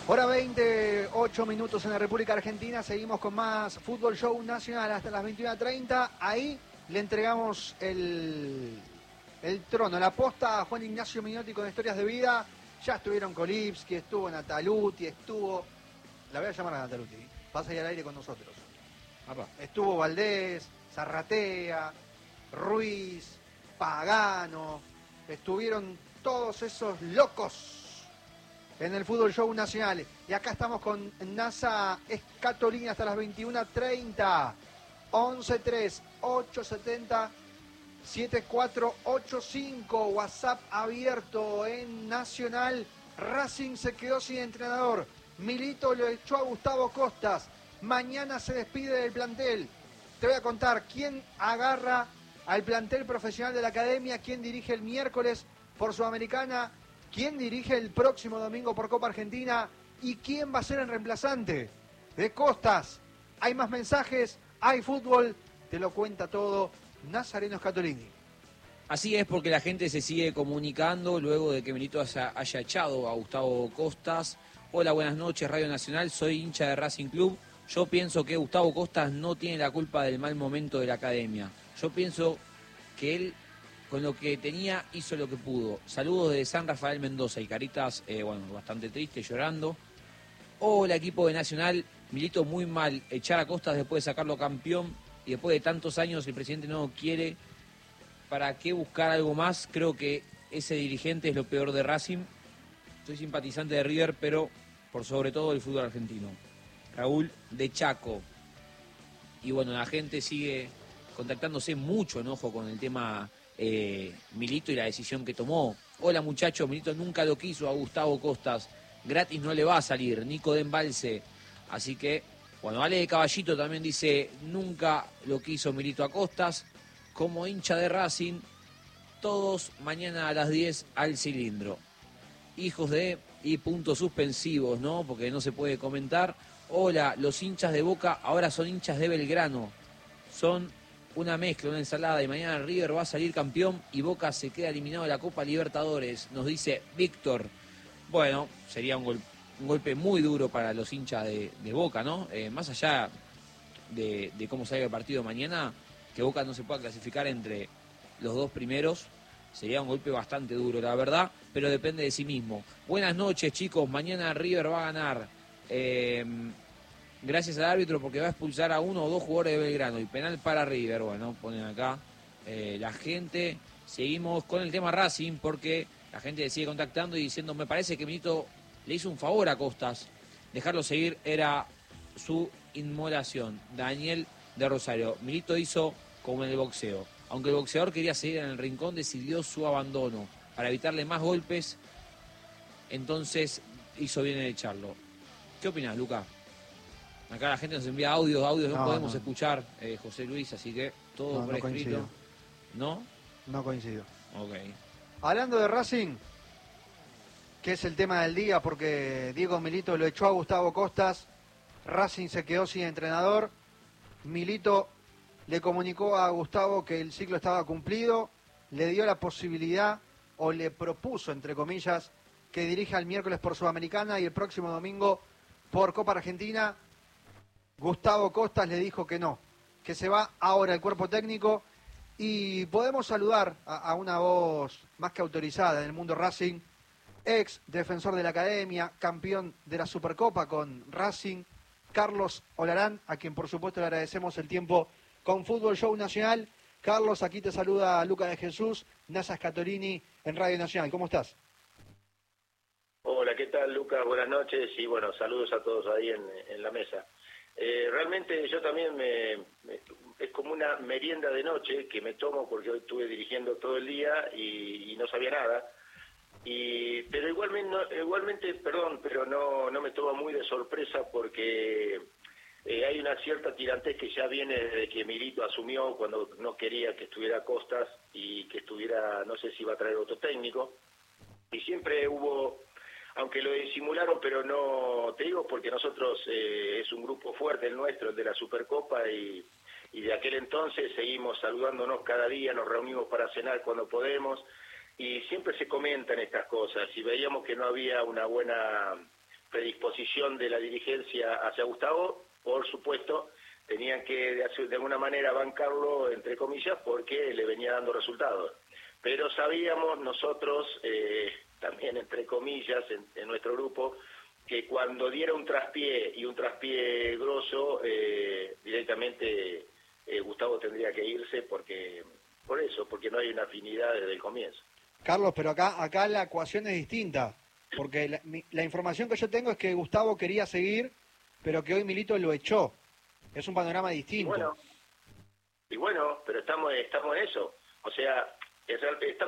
Hora 20, 8 minutos en la República Argentina. Seguimos con más Fútbol Show Nacional hasta las 21:30. Ahí le entregamos el trono, la posta a Juan Ignacio Minotti con Historias de Vida. Ya estuvieron Kolipski, estuvo Nataluti, la voy a llamar a Nataluti, pasa ahí al aire con nosotros. Estuvo Valdés, Zarratea, Ruiz, Pagano, estuvieron todos esos locos en el Fútbol Show Nacional. Y acá estamos con NASA Escatolini hasta las 21:30. 11-3-870-7485. WhatsApp abierto en Nacional. Racing se quedó sin entrenador. Milito lo echó a Gustavo Costas. Mañana se despide del plantel. Te voy a contar quién agarra al plantel profesional de la academia, quién dirige el miércoles por Sudamericana, quién dirige el próximo domingo por Copa Argentina y quién va a ser el reemplazante de Costas. Hay más mensajes, hay fútbol, te lo cuenta todo Nazareno Scatolini. Así es, porque la gente se sigue comunicando luego de que Milito haya echado a Gustavo Costas. Hola, buenas noches, Radio Nacional, soy hincha de Racing Club. Yo pienso que Gustavo Costas no tiene la culpa del mal momento de la academia. Yo pienso que él, con lo que tenía, hizo lo que pudo. Saludos de San Rafael Mendoza y caritas, bastante tristes, llorando. Hola, equipo de Nacional, Milito muy mal. Echar a Costas después de sacarlo campeón y después de tantos años el presidente no quiere. ¿Para qué buscar algo más? Creo que ese dirigente es lo peor de Racing. Soy simpatizante de River, pero por sobre todo el fútbol argentino. Raúl de Chaco. Y bueno, la gente sigue contactándose, mucho enojo con el tema Milito y la decisión que tomó. Hola muchachos, Milito nunca lo quiso a Gustavo Costas. Gratis no le va a salir, Nico de Embalse. Así que, bueno, Ale de Caballito también dice, nunca lo quiso Milito a Costas. Como hincha de Racing, todos mañana a las 10 al cilindro. Hijos de y puntos suspensivos, ¿no? Porque no se puede comentar. Hola, los hinchas de Boca ahora son hinchas de Belgrano. Son una mezcla, una ensalada, y mañana River va a salir campeón y Boca se queda eliminado de la Copa Libertadores, nos dice Víctor. Bueno, sería un golpe muy duro para los hinchas de Boca, ¿no? Más allá de cómo salga el partido mañana, que Boca no se pueda clasificar entre los dos primeros, sería un golpe bastante duro, la verdad, pero depende de sí mismo. Buenas noches, chicos, mañana River va a ganar. Gracias al árbitro porque va a expulsar a uno o dos jugadores de Belgrano y penal para River. Bueno, ponen acá la gente. Seguimos con el tema Racing porque la gente sigue contactando y diciendo, me parece que Milito le hizo un favor a Costas. Dejarlo seguir era su inmolación. Daniel de Rosario. Milito hizo como en el boxeo. Aunque el boxeador quería seguir en el rincón, decidió su abandono para evitarle más golpes. Entonces hizo bien en echarlo. ¿Qué opinas, Luca? Acá la gente nos envía audios no podemos escuchar, José Luis, así que todo por escrito. Coincido. ¿No? No coincido. Ok. Hablando de Racing, que es el tema del día, porque Diego Milito lo echó a Gustavo Costas, Racing se quedó sin entrenador, Milito le comunicó a Gustavo que el ciclo estaba cumplido, le dio la posibilidad, o le propuso, entre comillas, que dirija el miércoles por Sudamericana y el próximo domingo por Copa Argentina. Gustavo Costas le dijo que no, que se va ahora el cuerpo técnico, y podemos saludar a una voz más que autorizada en el mundo Racing, ex defensor de la academia, campeón de la Supercopa con Racing, Carlos Olarán, a quien por supuesto le agradecemos el tiempo con Fútbol Show Nacional. Carlos, aquí te saluda Luca de Jesús, NASA Scatolini en Radio Nacional. ¿Cómo estás? Hola, ¿qué tal, Luca? Buenas noches y bueno, saludos a todos ahí en la mesa. Realmente yo también es como una merienda de noche que me tomo porque hoy estuve dirigiendo todo el día y no sabía nada. Pero igualmente, perdón, pero no me toma muy de sorpresa porque hay una cierta tirantez que ya viene desde que Milito asumió cuando no quería que estuviera Costas y que estuviera, no sé si iba a traer otro técnico. Y siempre hubo, aunque lo disimularon, pero no, te digo porque nosotros es un grupo fuerte el nuestro, el de la Supercopa, y de aquel entonces seguimos saludándonos cada día, nos reunimos para cenar cuando podemos, y siempre se comentan estas cosas, y veíamos que no había una buena predisposición de la dirigencia hacia Gustavo, por supuesto, tenían que de alguna manera bancarlo, entre comillas, porque le venía dando resultados. Pero sabíamos nosotros, también entre comillas, en nuestro grupo, que cuando diera un traspié y un traspié grosso, directamente Gustavo tendría que irse porque no hay una afinidad desde el comienzo. Carlos, pero acá la ecuación es distinta, porque la información que yo tengo es que Gustavo quería seguir, pero que hoy Milito lo echó. Es un panorama distinto. Y bueno, pero estamos en eso. O sea, estamos